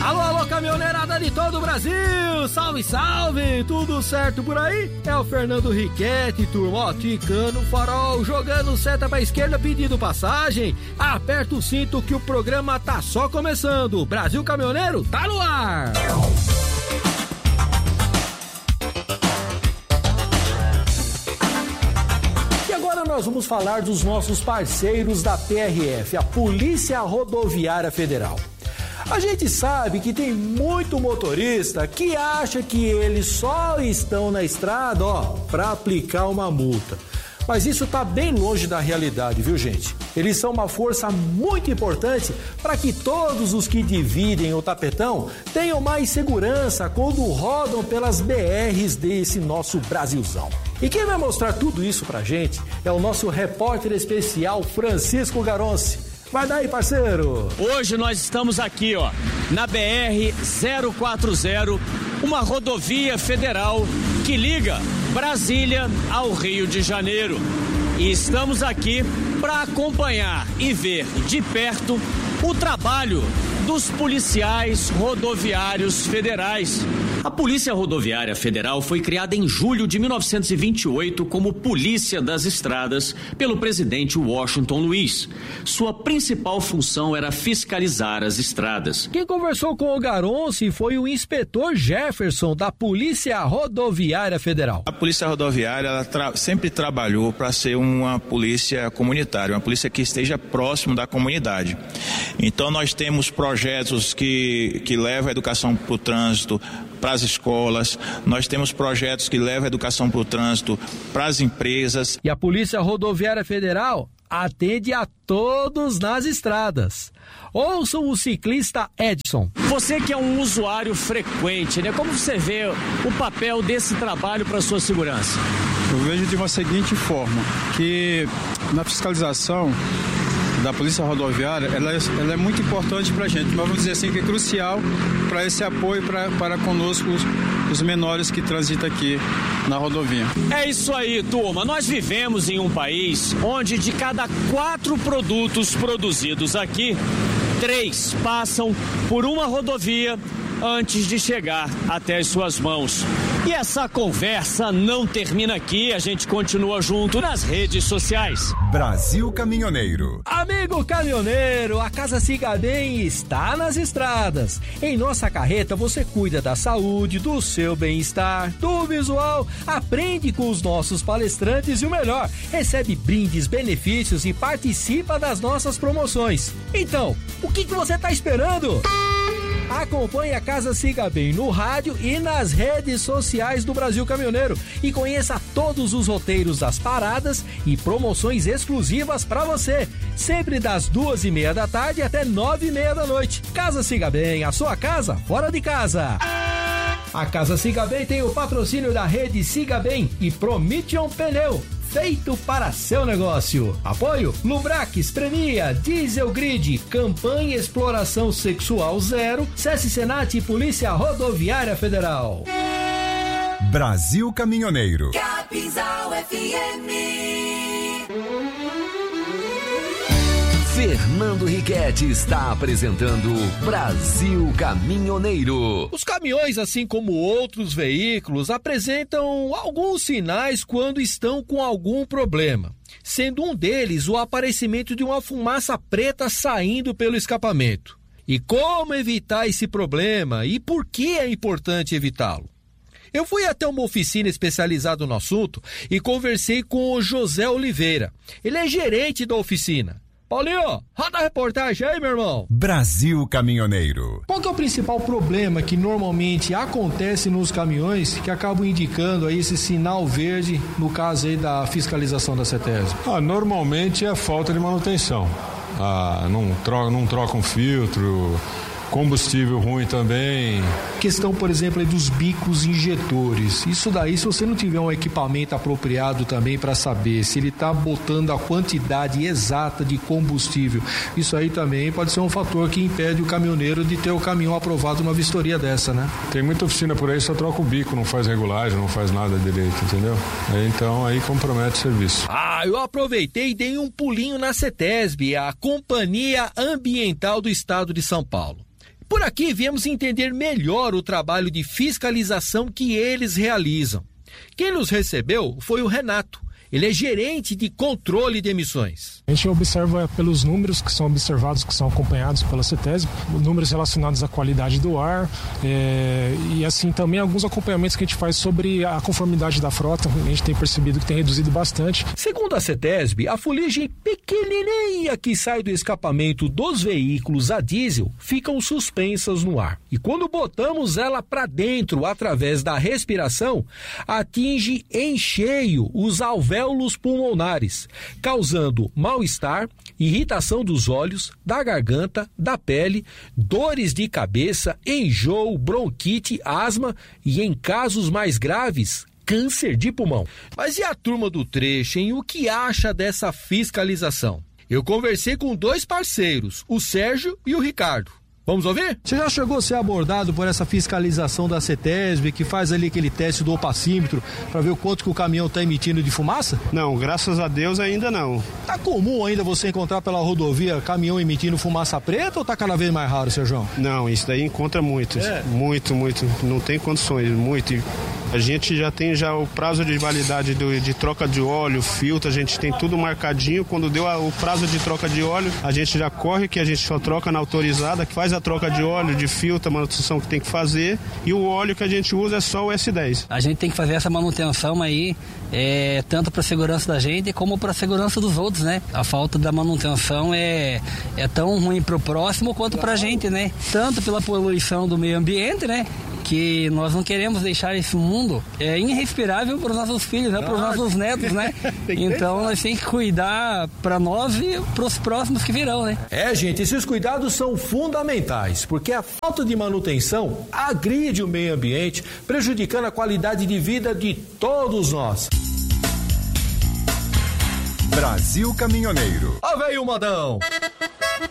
Alô, alô, caminhoneirada de todo o Brasil! Salve, salve! Tudo certo por aí? É o Fernando Riquetti, turma, ó, ticando o farol, jogando seta pra esquerda, pedindo passagem. Aperta o cinto que o programa tá só começando. Brasil Caminhoneiro tá no ar! E agora nós vamos falar dos nossos parceiros da PRF, a Polícia Rodoviária Federal. A gente sabe que tem muito motorista que acha que eles só estão na estrada, para aplicar uma multa. Mas isso está bem longe da realidade, viu, gente? Eles são uma força muito importante para que todos os que dividem o tapetão tenham mais segurança quando rodam pelas BRs desse nosso Brasilzão. E quem vai mostrar tudo isso pra gente é o nosso repórter especial Francisco Garonci. Vai daí, parceiro! Hoje nós estamos aqui, na BR-040, uma rodovia federal que liga Brasília ao Rio de Janeiro. E estamos aqui para acompanhar e ver de perto o trabalho dos policiais rodoviários federais. A Polícia Rodoviária Federal foi criada em julho de 1928 como Polícia das Estradas pelo presidente Washington Luiz. Sua principal função era fiscalizar as estradas. Quem conversou com o Garonci foi o inspetor Jefferson da Polícia Rodoviária Federal. A Polícia Rodoviária sempre trabalhou para ser uma polícia comunitária, uma polícia que esteja próximo da comunidade. Então nós temos projetos que levam a educação para o trânsito, para as escolas, nós temos projetos que levam a educação para o trânsito, para as empresas. E a Polícia Rodoviária Federal atende a todos nas estradas. Ouçam o ciclista Edson. Você que é um usuário frequente, como você vê o papel desse trabalho para a sua segurança? Eu vejo de uma seguinte forma, que na fiscalização da Polícia Rodoviária, ela é muito importante para a gente, mas vamos dizer assim que é crucial para esse apoio para conosco, os menores que transitam aqui na rodovia. É isso aí, turma. Nós vivemos em um país onde de cada 4 produtos produzidos aqui, 3 passam por uma rodovia antes de chegar até as suas mãos. E essa conversa não termina aqui, a gente continua junto nas redes sociais. Brasil Caminhoneiro. Amigo caminhoneiro, a Casa Siga Bem está nas estradas. Em nossa carreta você cuida da saúde, do seu bem-estar, do visual, aprende com os nossos palestrantes e o melhor, recebe brindes, benefícios e participa das nossas promoções. Então, o que você está esperando? Acompanhe a Casa Siga Bem no rádio e nas redes sociais do Brasil Caminhoneiro e conheça todos os roteiros das paradas e promoções exclusivas para você, sempre das 2:30 da tarde até 9:30 da noite. Casa Siga Bem, a sua casa fora de casa. A Casa Siga Bem tem o patrocínio da rede Siga Bem e Promission Pneu, feito para seu negócio. Apoio Lubrax, Premia, Diesel Grid, Campanha Exploração Sexual Zero, SESC Senat e Polícia Rodoviária Federal. Brasil Caminhoneiro. Capinzal FM. Fernando Riquetti está apresentando Brasil Caminhoneiro. Os caminhões, assim como outros veículos, apresentam alguns sinais quando estão com algum problema, sendo um deles o aparecimento de uma fumaça preta saindo pelo escapamento. E como evitar esse problema e por que é importante evitá-lo? Eu fui até uma oficina especializada no assunto e conversei com o José Oliveira. Ele é gerente da oficina. Paulinho, roda a reportagem aí, meu irmão. Brasil Caminhoneiro. Qual que é o principal problema que normalmente acontece nos caminhões que acabam indicando aí esse sinal verde, no caso aí da fiscalização da CETESB? Normalmente é a falta de manutenção. Não troca um filtro, combustível ruim também. Questão, por exemplo, aí dos bicos injetores. Isso daí, se você não tiver um equipamento apropriado também para saber se ele está botando a quantidade exata de combustível, isso aí também pode ser um fator que impede o caminhoneiro de ter o caminhão aprovado numa vistoria dessa, né? Tem muita oficina por aí, só troca o bico, não faz regulagem, não faz nada direito, entendeu? Então aí compromete o serviço. Eu aproveitei e dei um pulinho na CETESB, a Companhia Ambiental do Estado de São Paulo. Por aqui viemos entender melhor o trabalho de fiscalização que eles realizam. Quem nos recebeu foi o Renato. Ele é gerente de controle de emissões. A gente observa pelos números que são observados, que são acompanhados pela CETESB, números relacionados à qualidade do ar e assim também alguns acompanhamentos que a gente faz sobre a conformidade da frota. A gente tem percebido que tem reduzido bastante. Segundo a CETESB, a fuligem pequenininha que sai do escapamento dos veículos a diesel ficam suspensas no ar. E quando botamos ela para dentro através da respiração, atinge em cheio os alvéolos pulmonares, causando mal-estar, irritação dos olhos, da garganta, da pele, dores de cabeça, enjoo, bronquite, asma e, em casos mais graves, câncer de pulmão. Mas e a turma do trecho, hein? O que acha dessa fiscalização? Eu conversei com 2 parceiros, o Sérgio e o Ricardo. Vamos ouvir? Você já chegou a ser abordado por essa fiscalização da CETESB, que faz ali aquele teste do opacímetro para ver o quanto que o caminhão está emitindo de fumaça? Não, graças a Deus ainda não. Tá comum ainda você encontrar pela rodovia caminhão emitindo fumaça preta ou tá cada vez mais raro, Sérgio? Não, isso daí encontra muito. Muito. Não tem condições, muito. A gente já tem o prazo de validade de troca de óleo, filtro, a gente tem tudo marcadinho. Quando deu o prazo de troca de óleo, a gente já corre, que a gente só troca na autorizada, que faz a troca de óleo, de filtro, a manutenção que tem que fazer, e o óleo que a gente usa é só o S10. A gente tem que fazer essa manutenção aí, tanto para a segurança da gente como para a segurança dos outros, né? A falta da manutenção é tão ruim para o próximo quanto para a gente, né? Tanto pela poluição do meio ambiente, né? Que nós não queremos deixar esse mundo irrespirável para os nossos filhos, né? Para os nossos netos, né? Então nós temos que cuidar para nós e para os próximos que virão, né? Gente, esses cuidados são fundamentais, porque a falta de manutenção agride o meio ambiente, prejudicando a qualidade de vida de todos nós. Brasil Caminhoneiro. Ó, veio o modão!